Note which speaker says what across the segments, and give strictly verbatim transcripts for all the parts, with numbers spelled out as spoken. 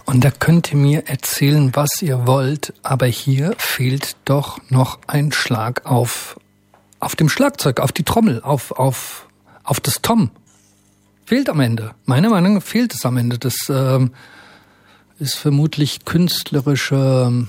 Speaker 1: Und da könnt ihr mir erzählen, was ihr wollt, aber hier fehlt doch noch ein Schlag auf, auf dem Schlagzeug, auf die Trommel, auf, auf, auf das Tom. Fehlt am Ende. Meiner Meinung nach fehlt es am Ende. Das ähm, ist vermutlich künstlerische ähm,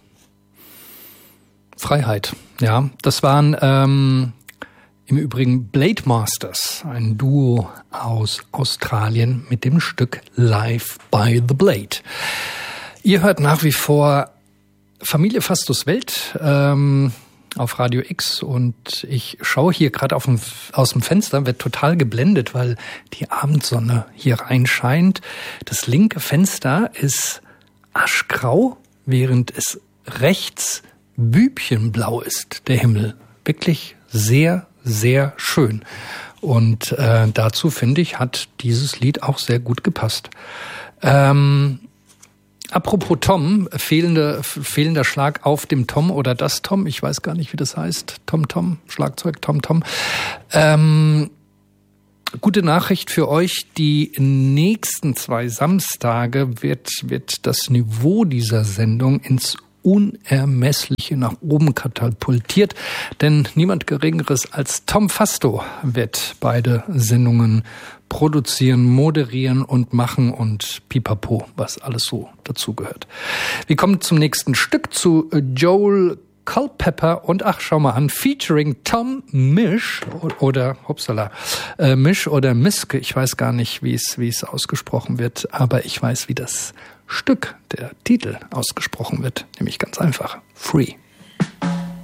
Speaker 1: Freiheit. Ja, das waren ähm, im Übrigen Blade Masters, ein Duo aus Australien mit dem Stück Live by the Blade. Ihr hört nach wie vor Familie Fastus Welt ähm, auf Radio X und ich schaue hier gerade auf dem, aus dem Fenster, wird total geblendet, weil die Abendsonne hier reinscheint. Das linke Fenster ist aschgrau, während es rechts bübchenblau ist, der Himmel. Wirklich sehr, sehr schön. Und äh, dazu, finde ich, hat dieses Lied auch sehr gut gepasst. Ähm, apropos Tom, fehlende, fehlender Schlag auf dem Tom oder das Tom, ich weiß gar nicht, wie das heißt. Tom Tom, Schlagzeug, Tom Tom. Ähm, gute Nachricht für euch, die nächsten zwei Samstage wird, wird das Niveau dieser Sendung ins Unermessliche nach oben katapultiert, denn niemand Geringeres als Tom Fasto wird beide Sendungen produzieren, moderieren und machen und pipapo, was alles so dazugehört. Wir kommen zum nächsten Stück, zu Joel Culpepper und ach, schau mal an, featuring Tom Misch oder, hupsala, äh, Misch oder Miske, ich weiß gar nicht, wie es, wie es ausgesprochen wird, aber ich weiß, wie das Stück, der Titel ausgesprochen wird, nämlich ganz einfach, Free.